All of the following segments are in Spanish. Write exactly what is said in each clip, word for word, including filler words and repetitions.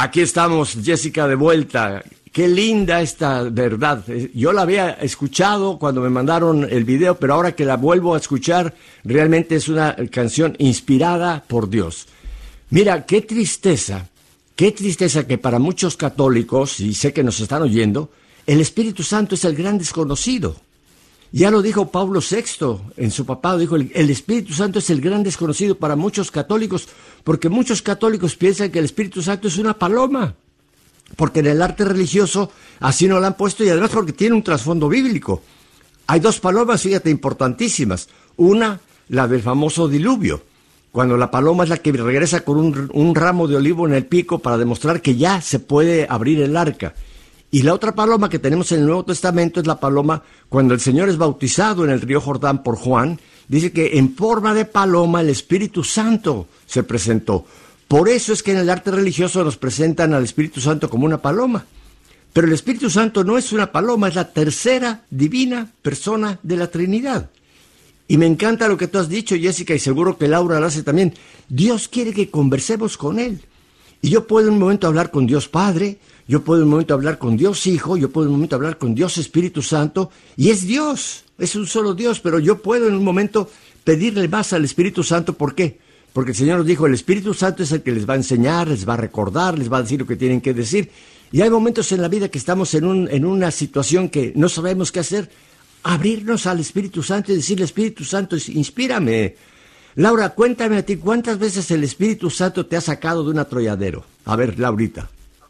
Aquí estamos, Jessica, de vuelta. Qué linda esta verdad. Yo la había escuchado cuando me mandaron el video, pero ahora que la vuelvo a escuchar, realmente es una canción inspirada por Dios. Mira, qué tristeza, qué tristeza que para muchos católicos, y sé que nos están oyendo, el Espíritu Santo es el gran desconocido. Ya lo dijo Pablo sexto en su papado, dijo, el, el Espíritu Santo es el gran desconocido para muchos católicos, porque muchos católicos piensan que el Espíritu Santo es una paloma, porque en el arte religioso así no la han puesto y además porque tiene un trasfondo bíblico. Hay dos palomas, fíjate, importantísimas. Una, la del famoso diluvio, cuando la paloma es la que regresa con un, un ramo de olivo en el pico para demostrar que ya se puede abrir el arca. Y la otra paloma que tenemos en el Nuevo Testamento es la paloma cuando el Señor es bautizado en el río Jordán por Juan. Dice que en forma de paloma el Espíritu Santo se presentó. Por eso es que en el arte religioso nos presentan al Espíritu Santo como una paloma. Pero el Espíritu Santo no es una paloma, es la tercera divina persona de la Trinidad. Y me encanta lo que tú has dicho, Jessica, y seguro que Laura lo hace también. Dios quiere que conversemos con Él. Y yo puedo en un momento hablar con Dios Padre, yo puedo en un momento hablar con Dios Hijo, yo puedo en un momento hablar con Dios Espíritu Santo, y es Dios, es un solo Dios, pero yo puedo en un momento pedirle más al Espíritu Santo. ¿Por qué? Porque el Señor nos dijo, el Espíritu Santo es el que les va a enseñar, les va a recordar, les va a decir lo que tienen que decir. Y hay momentos en la vida que estamos en, un, en una situación que no sabemos qué hacer, abrirnos al Espíritu Santo y decirle, Espíritu Santo, inspírame. Laura, cuéntame a ti, ¿cuántas veces el Espíritu Santo te ha sacado de un atolladero? A ver, Laurita.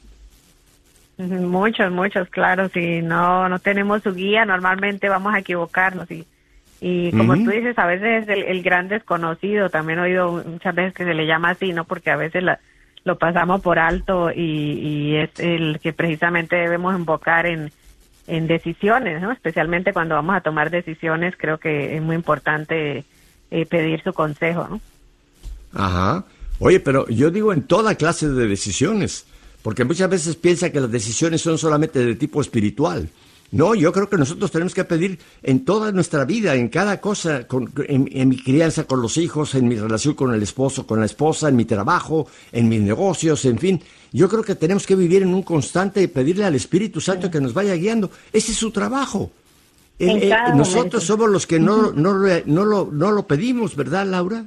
Muchos, muchos, claro. Si no, no tenemos su guía, normalmente vamos a equivocarnos. Y, y como uh-huh. tú dices, a veces es el, el gran desconocido. También he oído muchas veces que se le llama así, ¿no? Porque a veces la, lo pasamos por alto y, y es el que precisamente debemos invocar en, en decisiones, ¿no? Especialmente cuando vamos a tomar decisiones, creo que es muy importante eh, pedir su consejo, ¿no? Ajá. Oye, pero yo digo en toda clase de decisiones, porque muchas veces piensa que las decisiones son solamente de tipo espiritual. No, yo creo que nosotros tenemos que pedir en toda nuestra vida, en cada cosa, con, en, en mi crianza con los hijos, en mi relación con el esposo, con la esposa, en mi trabajo, en mis negocios, en fin. Yo creo que tenemos que vivir en un constante y pedirle al Espíritu Santo que nos vaya guiando. Ese es su trabajo. El, eh, nosotros somos los que no, no, no, no, lo, no lo pedimos, ¿verdad, Laura?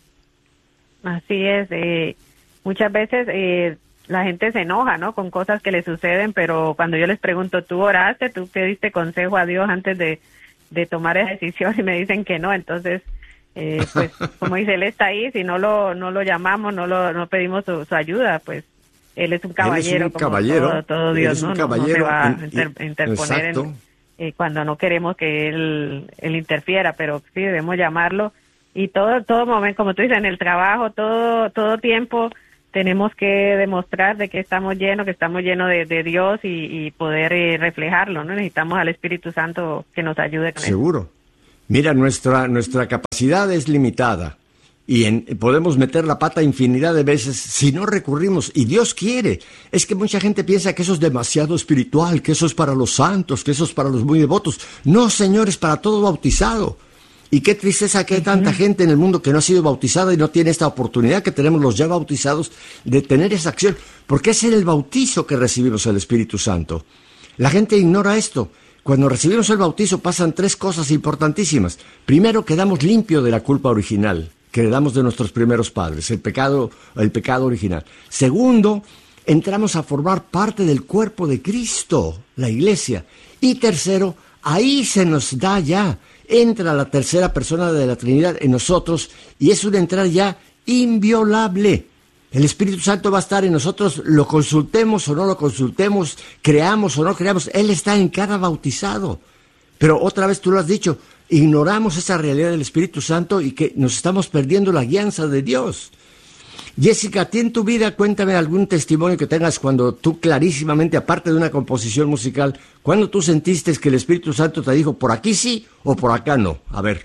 Así es. Eh, muchas veces... Eh, la gente se enoja, ¿no? Con cosas que le suceden, pero cuando yo les pregunto, ¿tú oraste? ¿Tú pediste consejo a Dios antes de, de tomar esa decisión? Y me dicen que no. Entonces, eh, pues, como dice, Él está ahí. Si no lo no lo llamamos, no lo no pedimos su, su ayuda, pues, Él es un caballero. Él es un caballero. Todo, todo Dios, es un ¿no? caballero. No, no se va a en, inter, interponer en, eh, cuando no queremos que Él, él interfiera, pero sí debemos llamarlo. Y todo, todo momento, como tú dices, en el trabajo, todo, todo tiempo, tenemos que demostrar de que estamos llenos, que estamos llenos de, de Dios y, y poder eh, reflejarlo, ¿no? Necesitamos al Espíritu Santo que nos ayude con eso. Seguro. Mira, nuestra, nuestra capacidad es limitada y en, podemos meter la pata infinidad de veces si no recurrimos, y Dios quiere. Es que mucha gente piensa que eso es demasiado espiritual, que eso es para los santos, que eso es para los muy devotos. No, Señor, es para todo bautizado. Y qué tristeza que hay tanta gente en el mundo que no ha sido bautizada y no tiene esta oportunidad que tenemos los ya bautizados de tener esa acción, porque es en el bautizo que recibimos el Espíritu Santo. La gente ignora esto. Cuando recibimos el bautizo pasan tres cosas importantísimas. Primero, quedamos limpios de la culpa original que heredamos de nuestros primeros padres, el pecado, el pecado original. Segundo, entramos a formar parte del cuerpo de Cristo, la Iglesia. Y tercero, ahí se nos da ya, entra la tercera persona de la Trinidad en nosotros y es una entrada ya inviolable. El Espíritu Santo va a estar en nosotros, lo consultemos o no lo consultemos, creamos o no creamos, Él está en cada bautizado. Pero otra vez tú lo has dicho, ignoramos esa realidad del Espíritu Santo y que nos estamos perdiendo la guianza de Dios. Jessica, a ti en tu vida, cuéntame algún testimonio que tengas cuando tú clarísimamente, aparte de una composición musical, cuando tú sentiste que el Espíritu Santo te dijo, por aquí sí o por acá no. A ver.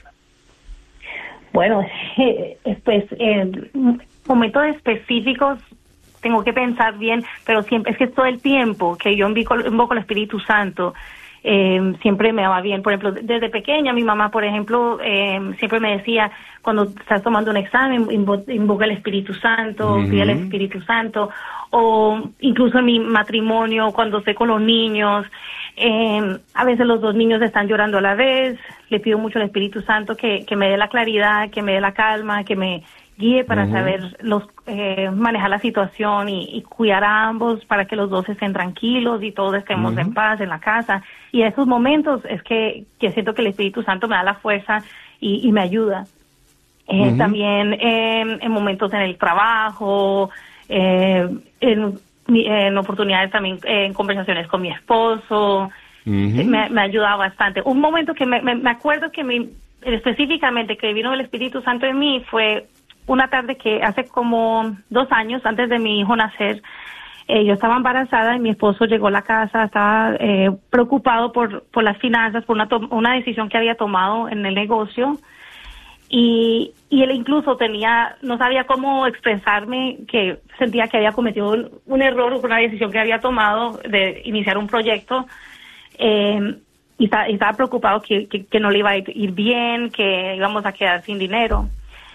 Bueno, eh, pues, eh, momentos específicos tengo que pensar bien, pero siempre es que todo el tiempo que yo invoco, invoco al Espíritu Santo, eh, siempre me va bien. Por ejemplo, desde pequeña mi mamá, por ejemplo, eh, siempre me decía, cuando estás tomando un examen, invo invoca el Espíritu Santo, Uh-huh. pide el Espíritu Santo, o incluso en mi matrimonio, cuando estoy con los niños, eh, a veces los dos niños están llorando a la vez, le pido mucho al Espíritu Santo que, que me dé la claridad, que me dé la calma, que me guíe para uh-huh. saber los eh, manejar la situación y, y cuidar a ambos para que los dos estén tranquilos y todos estemos uh-huh. en paz en la casa. Y en esos momentos es que, que siento que el Espíritu Santo me da la fuerza y, y me ayuda. Eh, uh-huh. También eh, en momentos en el trabajo, eh, en, en oportunidades también, eh, en conversaciones con mi esposo, uh-huh. me, me ayuda bastante. Un momento que me, me, me acuerdo que me, específicamente que vino el Espíritu Santo en mí fue una tarde que hace como dos años, antes de mi hijo nacer, eh, yo estaba embarazada y mi esposo llegó a la casa, estaba eh, preocupado por, por las finanzas, por una, una decisión que había tomado en el negocio. Y, y él incluso tenía, no sabía cómo expresarme, que sentía que había cometido un, un error, una decisión que había tomado de iniciar un proyecto, eh, y, está, y estaba preocupado que, que, que no le iba a ir bien, que íbamos a quedar sin dinero.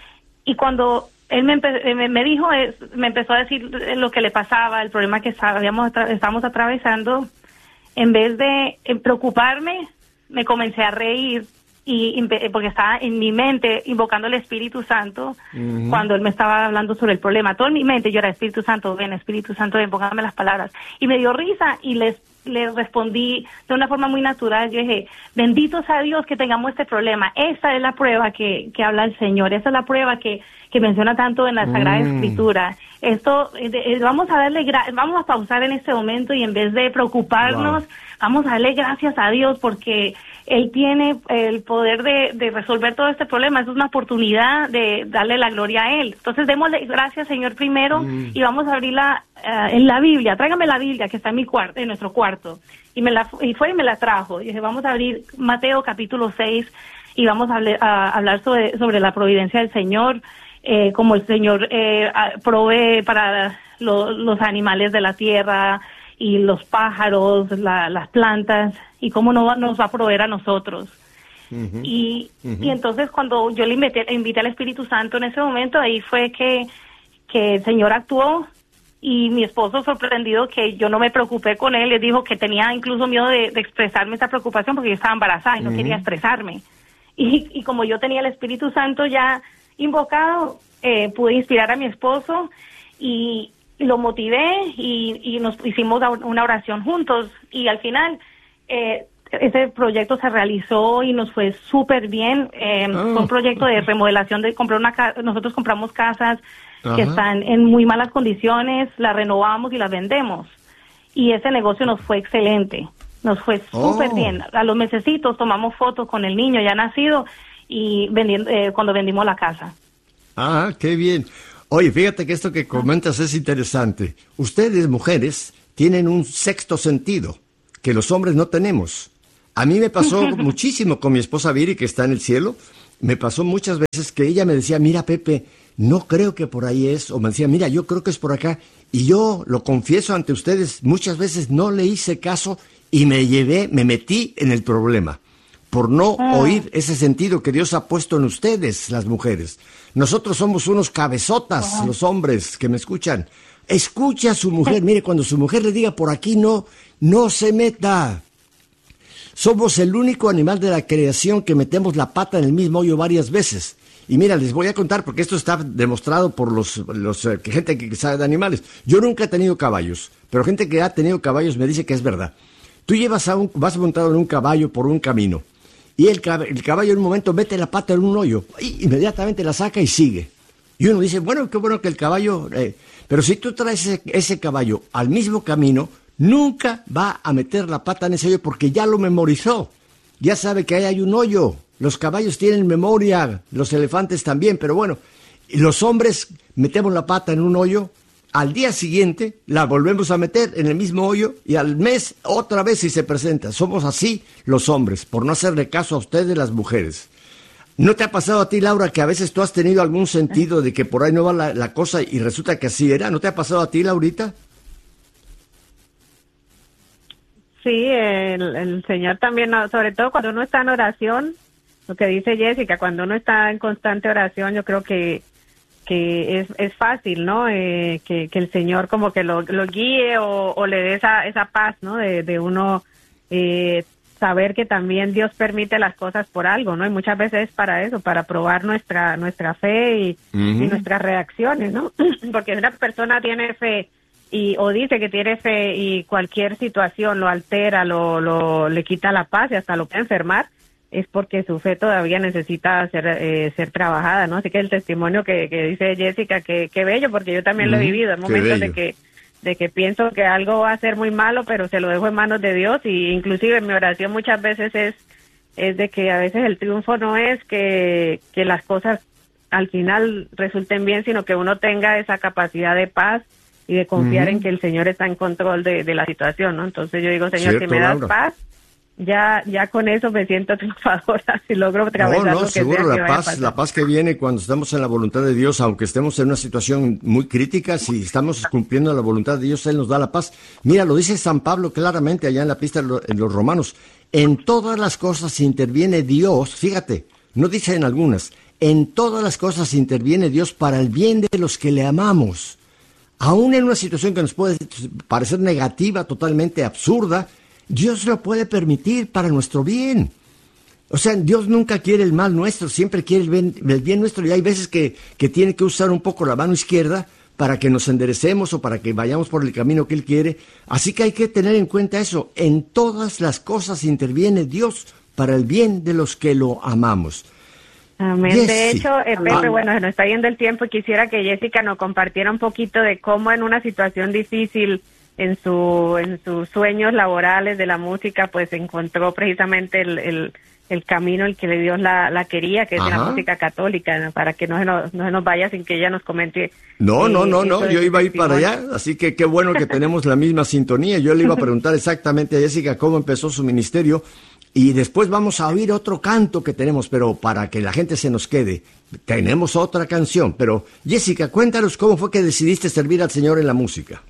Y cuando él me, me, me dijo, me empezó a decir lo que le pasaba, el problema que estábamos, estábamos atravesando, en vez de preocuparme, me comencé a reír. Y porque estaba en mi mente invocando el Espíritu Santo uh-huh. cuando él me estaba hablando sobre el problema. Todo en mi mente yo era Espíritu Santo, ven, Espíritu Santo, ven, póngame las palabras. Y me dio risa y les, les respondí de una forma muy natural. Yo dije, bendito sea Dios que tengamos este problema. Esta es la prueba que, que habla el Señor. Esa es la prueba que, que menciona tanto en la Sagrada uh-huh. Escritura. Esto, eh, vamos a darle, gra- vamos a pausar en este momento y en vez de preocuparnos, wow. vamos a darle gracias a Dios porque Él tiene el poder de, de resolver todo este problema. Es una oportunidad de darle la gloria a Él. Entonces, démosle gracias, Señor, primero, mm. y vamos a abrirla uh, en la Biblia. Tráigame la Biblia que está en mi cuarto, en nuestro cuarto. Y me la y fue y me la trajo. Y dije, vamos a abrir Mateo capítulo seis y vamos a, hable, a hablar sobre, sobre la providencia del Señor, eh, como el Señor eh, provee para lo, los animales de la tierra y los pájaros, la, las plantas, y cómo no nos va a proveer a nosotros. Uh-huh. Y, uh-huh. y entonces cuando yo le invité, invité al Espíritu Santo en ese momento, ahí fue que, que el Señor actuó, y mi esposo, sorprendido que yo no me preocupé con él, le dijo que tenía incluso miedo de, de expresarme esa preocupación porque yo estaba embarazada y no uh-huh. quería expresarme. Y, y como yo tenía el Espíritu Santo ya invocado, eh, pude inspirar a mi esposo y lo motivé y, y nos hicimos una oración juntos, y al final eh, ese proyecto se realizó y nos fue súper bien. Eh, oh. Fue un proyecto de remodelación, de comprar una ca- nosotros compramos casas Ajá. que están en muy malas condiciones, las renovamos y las vendemos, y ese negocio nos fue excelente, nos fue súper oh. bien. A los mesecitos tomamos fotos con el niño ya nacido y vendiendo, eh, cuando vendimos la casa. Ah, qué bien. Oye, fíjate que esto que comentas es interesante. Ustedes, mujeres, tienen un sexto sentido que los hombres no tenemos. A mí me pasó muchísimo con mi esposa Viri, que está en el cielo. Me pasó muchas veces que ella me decía, mira, Pepe, no creo que por ahí es. O me decía, mira, yo creo que es por acá. Y yo, lo confieso ante ustedes, muchas veces no le hice caso y me llevé, me metí en el problema por no ah. oír ese sentido que Dios ha puesto en ustedes, las mujeres. Nosotros somos unos cabezotas, ah. los hombres que me escuchan. Escuche a su mujer, mire, cuando su mujer le diga por aquí no, no se meta. Somos el único animal de la creación que metemos la pata en el mismo hoyo varias veces. Y mira, les voy a contar, porque esto está demostrado por los, los eh, gente que sabe de animales. Yo nunca he tenido caballos, pero gente que ha tenido caballos me dice que es verdad. Tú llevas a un, vas montado en un caballo por un camino, y el, el caballo en un momento mete la pata en un hoyo, y inmediatamente la saca y sigue. Y uno dice, bueno, qué bueno que el caballo... Eh, pero si tú traes ese, ese caballo al mismo camino, nunca va a meter la pata en ese hoyo porque ya lo memorizó. Ya sabe que ahí hay un hoyo. Los caballos tienen memoria, los elefantes también, pero bueno, los hombres metemos la pata en un hoyo, al día siguiente la volvemos a meter en el mismo hoyo y al mes otra vez si se presenta. Somos así los hombres, por no hacerle caso a ustedes las mujeres. ¿No te ha pasado a ti, Laura, que a veces tú has tenido algún sentido de que por ahí no va la, la cosa y resulta que así era? ¿No te ha pasado a ti, Laurita? Sí, el, el Señor también, no, sobre todo cuando uno está en oración, lo que dice Jessica, cuando uno está en constante oración, yo creo que que es, es fácil, ¿no? Eh, que, que el Señor como que lo, lo guíe o, o le dé esa, esa paz, ¿no? De, de uno eh, saber que también Dios permite las cosas por algo, ¿no? Y muchas veces es para eso, para probar nuestra nuestra fe y, uh-huh. y nuestras reacciones, ¿no? Porque si una persona tiene fe y o dice que tiene fe y cualquier situación lo altera, lo, lo le quita la paz y hasta lo puede enfermar, es porque su fe todavía necesita ser eh, ser trabajada, ¿no? Así que el testimonio que, que dice Jessica, que, que bello, porque yo también mm, lo he vivido, en momentos de que de que pienso que algo va a ser muy malo, pero se lo dejo en manos de Dios, y inclusive en mi oración muchas veces es es de que a veces el triunfo no es que, que las cosas al final resulten bien, sino que uno tenga esa capacidad de paz y de confiar mm. en que el Señor está en control de, de la situación, ¿no? Entonces yo digo, Señor, Cierto, si me das Laura. paz, ya ya con eso me siento triunfadora si logro atravesar no, no, lo que seguro, sea que la vaya a paz, pasar. la paz que viene cuando estamos en la voluntad de Dios, aunque estemos en una situación muy crítica, si estamos cumpliendo la voluntad de Dios, Él nos da la paz. Mira, lo dice San Pablo claramente allá en la epístola en los Romanos, en todas las cosas interviene Dios, fíjate, no dice en algunas, en todas las cosas interviene Dios para el bien de los que le amamos. Aún en una situación que nos puede parecer negativa, totalmente absurda, Dios lo puede permitir para nuestro bien. O sea, Dios nunca quiere el mal nuestro, siempre quiere el bien, el bien nuestro, y hay veces que, que tiene que usar un poco la mano izquierda para que nos enderecemos o para que vayamos por el camino que Él quiere. Así que hay que tener en cuenta eso. En todas las cosas interviene Dios para el bien de los que lo amamos. Amén. Yes, de hecho, eh, Pepe, ah. bueno, se nos está yendo el tiempo y quisiera que Jessica nos compartiera un poquito de cómo en una situación difícil en su en sus sueños laborales de la música, pues encontró precisamente el, el, el camino el que le Dios la, la quería, que es Ajá. la música católica, ¿no? Para que no se, nos, no se nos vaya sin que ella nos comente. No, eh, no, no, no, yo su iba a ir para testimonio. allá, así que qué bueno que tenemos la misma sintonía. Yo le iba a preguntar exactamente a Jessica cómo empezó su ministerio, y después vamos a oír otro canto que tenemos, pero para que la gente se nos quede, tenemos otra canción. Pero Jessica, cuéntanos cómo fue que decidiste servir al Señor en la música.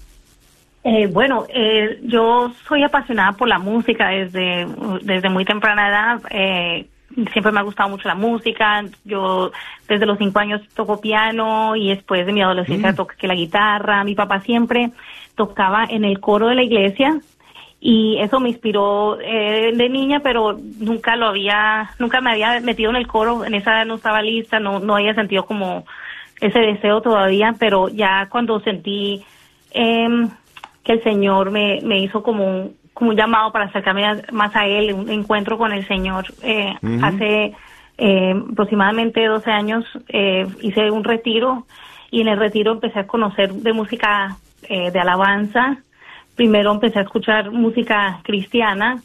Eh, bueno, eh, yo soy apasionada por la música desde, desde muy temprana edad. Eh, siempre me ha gustado mucho la música. Yo desde los cinco años toco piano y después de mi adolescencia mm. toqué la guitarra. Mi papá siempre tocaba en el coro de la iglesia y eso me inspiró eh, de niña, pero nunca lo había, nunca me había metido en el coro. En esa edad no estaba lista, no, no había sentido como ese deseo todavía, pero ya cuando sentí eh, que el Señor me, me hizo como un, como un llamado para acercarme a, más a Él, un encuentro con el Señor. Eh, uh-huh. Hace eh, aproximadamente doce años eh, hice un retiro, y en el retiro empecé a conocer de música eh, de alabanza. Primero empecé a escuchar música cristiana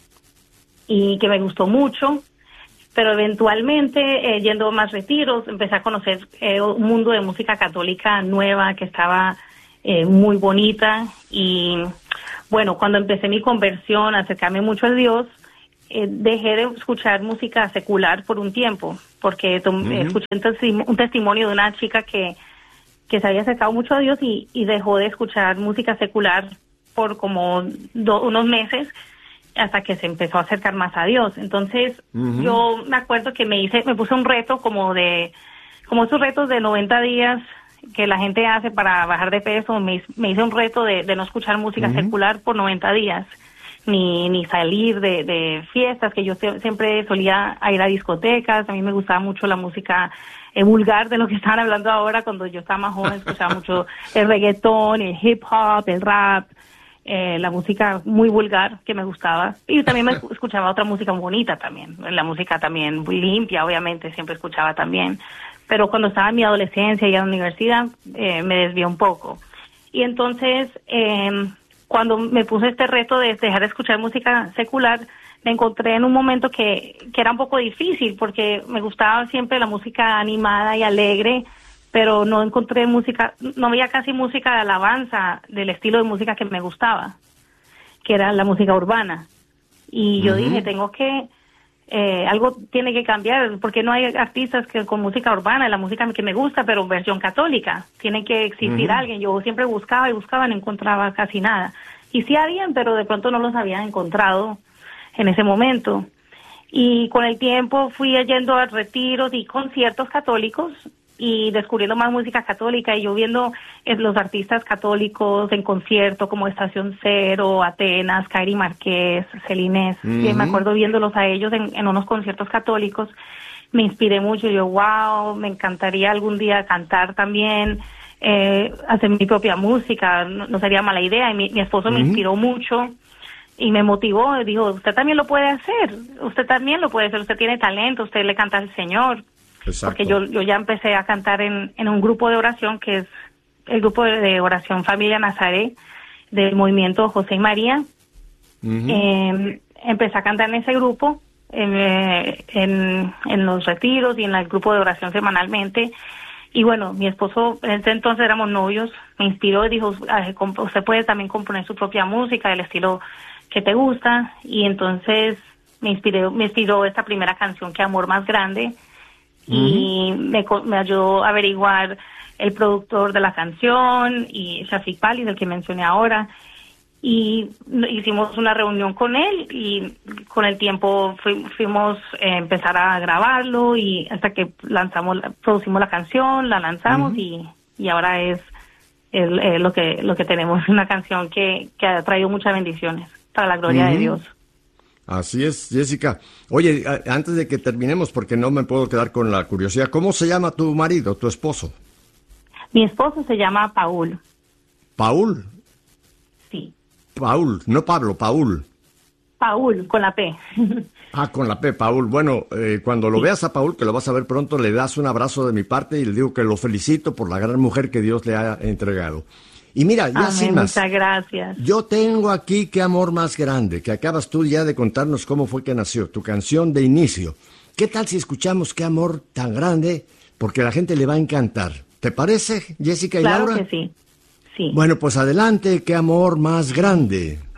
y que me gustó mucho, pero eventualmente eh, yendo a más retiros empecé a conocer eh, un mundo de música católica nueva que estaba Eh, muy bonita. Y bueno, cuando empecé mi conversión, a acercarme mucho a Dios, eh, dejé de escuchar música secular por un tiempo, porque tom- uh-huh. escuché un, testi- un testimonio de una chica que, que se había acercado mucho a Dios y, y dejó de escuchar música secular por como do- unos meses, hasta que se empezó a acercar más a Dios. Entonces uh-huh. yo me acuerdo que me hice, me puse un reto como de, como esos retos de noventa días que la gente hace para bajar de peso. Me, me hice un reto de, de no escuchar música uh-huh. secular por noventa días, ni ni salir de, de fiestas, que yo se, siempre solía ir a discotecas. A mí me gustaba mucho la música eh, vulgar, de lo que estaban hablando ahora. Cuando yo estaba más joven escuchaba mucho el reggaetón, el hip hop, el rap, eh, la música muy vulgar que me gustaba. Y también me escuchaba otra música bonita también, la música también muy limpia, obviamente, siempre escuchaba también. Pero cuando estaba en mi adolescencia y en la universidad, eh, me desvié un poco. Y entonces, eh, cuando me puse este reto de dejar de escuchar música secular, me encontré en un momento que, que era un poco difícil, porque me gustaba siempre la música animada y alegre, pero no encontré música, no había casi música de alabanza del estilo de música que me gustaba, que era la música urbana. Y yo uh-huh. dije, tengo que... Eh, algo tiene que cambiar, porque no hay artistas que con música urbana, la música que me gusta, pero versión católica. Tiene que existir uh-huh. alguien. Yo siempre buscaba y buscaba, no encontraba casi nada. y sí habían, pero de pronto no los habían encontrado en ese momento. Y con el tiempo fui yendo a retiros y conciertos católicos y descubriendo más música católica, y yo viendo eh, los artistas católicos en concierto como Estación Cero, Atenas, Kairi Márquez, Celines, uh-huh. y me acuerdo viéndolos a ellos en, en unos conciertos católicos, me inspiré mucho. Yo, wow, me encantaría algún día cantar también, eh, hacer mi propia música, no, no sería mala idea. Y mi, mi esposo uh-huh. me inspiró mucho y me motivó, y dijo, usted también lo puede hacer, usted también lo puede hacer, usted tiene talento, usted le canta al Señor. Exacto. Porque yo, yo ya empecé a cantar en, en un grupo de oración que es el grupo de, de oración Familia Nazaret del movimiento José y María. Uh-huh. Eh, empecé a cantar en ese grupo, eh, en, en los retiros y en el grupo de oración semanalmente. Y bueno, mi esposo, en ese entonces éramos novios, me inspiró y dijo, usted puede también componer su propia música del estilo que te gusta. Y entonces me inspiró, me inspiró esta primera canción, que Amor Más Grande. Y uh-huh. me, me ayudó a averiguar el productor de la canción, y Shafiq Pali, del que mencioné ahora, y hicimos una reunión con él, y con el tiempo fu- fuimos a eh, empezar a grabarlo, y hasta que lanzamos, producimos la canción, la lanzamos, uh-huh. y, y ahora es el, eh, lo que lo que tenemos, una canción que, que ha traído muchas bendiciones para la gloria uh-huh. de Dios. Así es, Jessica. Oye, a, antes de que terminemos, porque no me puedo quedar con la curiosidad, ¿cómo se llama tu marido, tu esposo? Mi esposo se llama Paul. ¿Paul? Sí. Paul, no Pablo, Paul. Paul, con la P. Ah, con la P, Paul. Bueno, eh, cuando lo sí. veas a Paul, que lo vas a ver pronto, le das un abrazo de mi parte y le digo que lo felicito por la gran mujer que Dios le ha entregado. Y mira, ya Amén, sin más, muchas gracias. Yo tengo aquí Qué Amor Más Grande, que acabas tú ya de contarnos cómo fue que nació, tu canción de inicio. ¿Qué tal si escuchamos Qué Amor Tan Grande? Porque a la gente le va a encantar. ¿Te parece, Jessica y claro Laura? Claro que sí, sí. Bueno, pues adelante, Qué Amor Más Grande.